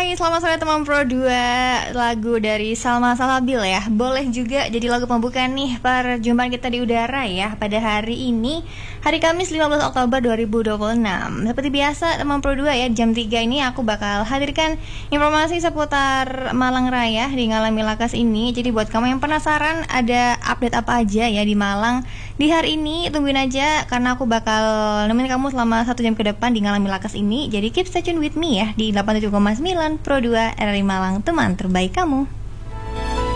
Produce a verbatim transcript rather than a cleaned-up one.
Hai, selamat sore teman Pro dua. Lagu dari Salma Salabil ya. Boleh juga jadi lagu pembuka nih perjumpaan kita di udara ya. Pada hari ini, hari Kamis lima belas Oktober dua ribu dua puluh enam. Seperti biasa teman Pro dua ya, jam tiga ini aku bakal hadirkan informasi seputar Malang Raya di Ngalami Lakas ini. Jadi buat kamu yang penasaran ada update apa aja ya di Malang di hari ini, tungguin aja karena aku bakal nemenin kamu selama satu jam ke depan di Ngalami Lakas ini. Jadi keep stay tune with me ya di delapan puluh tujuh koma sembilan Pro dua R R I Malang, teman terbaik kamu.